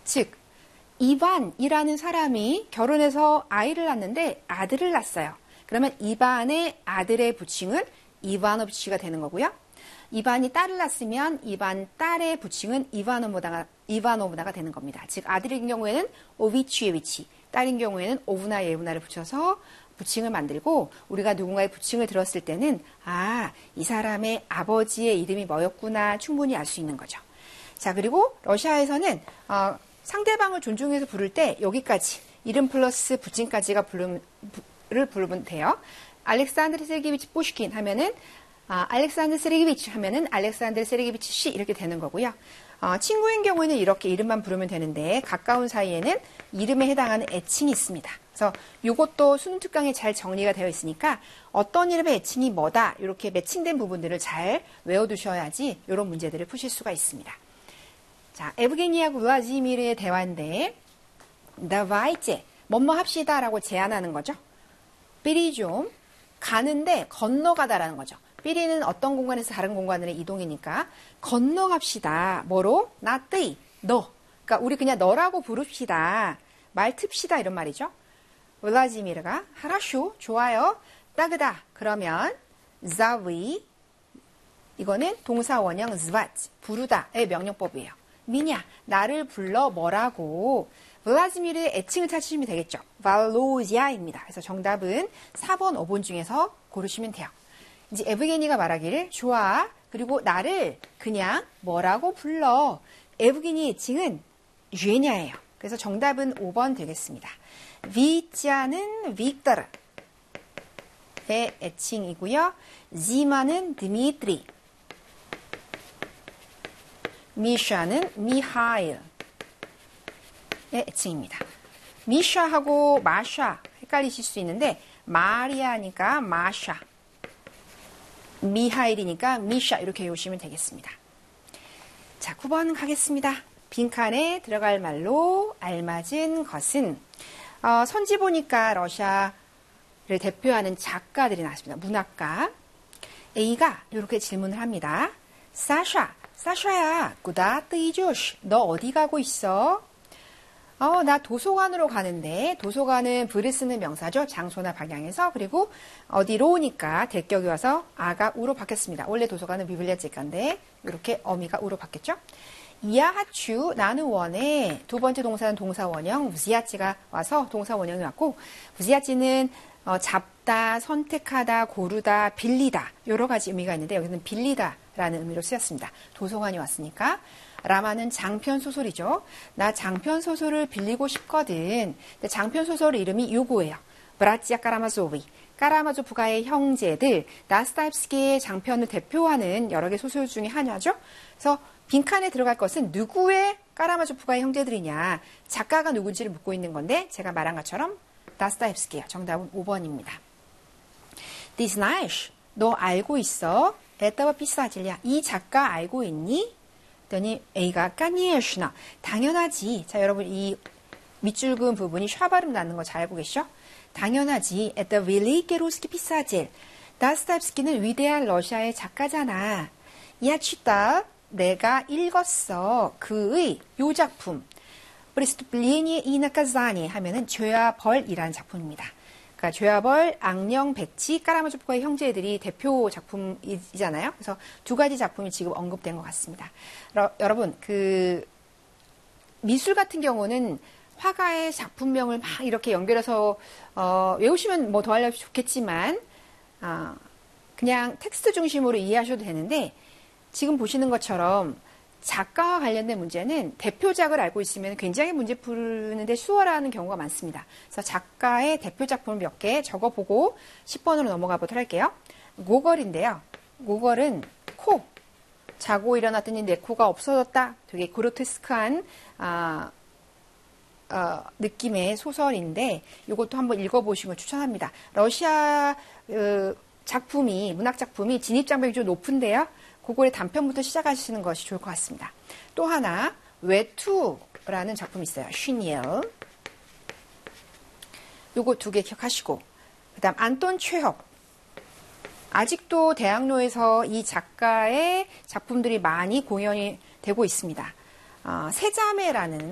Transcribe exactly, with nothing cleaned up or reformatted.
즉 이반이라는 사람이 결혼해서 아이를 낳는데 아들을 낳았어요. 그러면 이반의 아들의 부칭은 이바노비치가 되는 거고요. 이반이 딸을 낳았으면 이반 딸의 부칭은 이바노보다가, 이바노보다가 되는 겁니다. 즉 아들인 경우에는 오비치에비치, 딸인 경우에는 오브나 예브나를 붙여서 부칭을 만들고 우리가 누군가의 부칭을 들었을 때는 아, 이 사람의 아버지의 이름이 뭐였구나 충분히 알 수 있는 거죠. 자, 그리고 러시아에서는 어, 상대방을 존중해서 부를 때 여기까지 이름 플러스 부칭까지가 부르면, 를 부르면 돼요. 알렉산드르 세르게비치 푸시킨 하면은 아, 알렉산드르 세르게비치 하면은 알렉산드르 세르게비치 씨 이렇게 되는 거고요. 어, 친구인 경우에는 이렇게 이름만 부르면 되는데 가까운 사이에는 이름에 해당하는 애칭이 있습니다. 그래서 이것도 수능 특강에 잘 정리가 되어 있으니까 어떤 이름의 애칭이 뭐다 이렇게 매칭된 부분들을 잘 외워두셔야지 이런 문제들을 푸실 수가 있습니다. 자, 에브게니하고 블라지미르의 대화인데 давайте 뭐뭐 합시다라고 제안하는 거죠. 삐리 좀 가는데 건너가다라는 거죠. 삐리는 어떤 공간에서 다른 공간으로 이동이니까 건너갑시다. 뭐로? 나 뜨이, 너. 그러니까 우리 그냥 너라고 부릅시다. 말 틉시다 이런 말이죠. 블라지미르가 하라쇼 좋아요. 따그다 그러면 자위 이거는 동사 원형 zvать 부르다의 명령법이에요. 미냐 나를 불러 뭐라고 블라지미르의 애칭을 찾으시면 되겠죠. 발로지아입니다. 그래서 정답은 사 번, 오 번 중에서 고르시면 돼요. 이제 에브게니가 말하기를 좋아. 그리고 나를 그냥 뭐라고 불러. 에브게니의 애칭은 쥐냐예요. 그래서 정답은 오 번 되겠습니다. 비자는 빅터의 애칭이고요. 지마는 드미트리, 미샤는 미하일 애칭입니다. 미샤하고 마샤 헷갈리실 수 있는데 마리아니까 마샤, 미하일이니까 미샤 이렇게 외우시면 되겠습니다. 자, 구 번 가겠습니다. 빈칸에 들어갈 말로 알맞은 것은 어, 선지 보니까 러시아를 대표하는 작가들이 나왔습니다. 문학가. A가 이렇게 질문을 합니다. 사샤, 사샤야, 구다 뜨이조시, 너 어디 가고 있어? 어, 나 도서관으로 가는데 도서관은 브를 쓰는 명사죠. 장소나 방향에서. 그리고 어디로 오니까 대격이 와서 아가 우로 바뀌었습니다. 원래 도서관은 비블리아체카인데 이렇게 어미가 우로 바뀌었죠. 이야하추 나는 원해. 두 번째 동사는 동사 원형 우지야치가 와서 동사 원형이 왔고 우지야치는 어, 잡다, 선택하다, 고르다, 빌리다 여러 가지 의미가 있는데 여기는 빌리다라는 의미로 쓰였습니다. 도서관이 왔으니까. 라마는 장편 소설이죠. 나 장편 소설을 빌리고 싶거든. 근데 장편 소설 이름이 요거예요. 브라치아 까라마조비. 까라마조프가의 형제들, 다스타옙스키의 장편을 대표하는 여러 개 소설 중에 하나죠. 그래서 빈칸에 들어갈 것은 누구의 까라마조프가의 형제들이냐. 작가가 누군지를 묻고 있는 건데 제가 말한 것처럼 다스타옙스키예요. 정답은 오 번입니다. This nice. 너 알고 있어? 에따바 피사질리아. 이 작가 알고 있니? 그랬더니 A가 까니에슈나. 당연하지. 자, 여러분 이 밑줄 그은 부분이 샤 발음 나는 거 잘 알고 계시죠? 당연하지. 에따 윌리게 루스키 피사질. 다스타옙스키는 위대한 러시아의 작가잖아. 야치다. 내가 읽었어. 그의 요 작품. 프리스토플리니 이나카자니 하면은 죄와 벌이라는 작품입니다. 그러니까 죄와 벌, 악령, 백치, 까라마조프가의 형제들이 대표 작품이잖아요. 그래서 두 가지 작품이 지금 언급된 것 같습니다. 러, 여러분, 그 미술 같은 경우는 화가의 작품명을 막 이렇게 연결해서 어, 외우시면 뭐 더 알려주면 좋겠지만 어, 그냥 텍스트 중심으로 이해하셔도 되는데 지금 보시는 것처럼 작가와 관련된 문제는 대표작을 알고 있으면 굉장히 문제 푸는데 수월한 경우가 많습니다. 그래서 작가의 대표 작품을 몇 개 적어보고 십 번으로 넘어가 보도록 할게요. 고걸인데요. 고걸은 코. 자고 일어났더니 내 코가 없어졌다. 되게 그로테스크한 아, 어, 느낌의 소설인데 이것도 한번 읽어보시는 걸 추천합니다. 러시아 어, 작품이 문학 작품이 진입장벽이 좀 높은데요. 고걸의 단편부터 시작하시는 것이 좋을 것 같습니다. 또 하나 외투라는 작품이 있어요. 슈니엘. 요거 두 개 기억하시고 그 다음 안톤 최혁. 아직도 대학로에서 이 작가의 작품들이 많이 공연이 되고 있습니다. 어, 세자매라는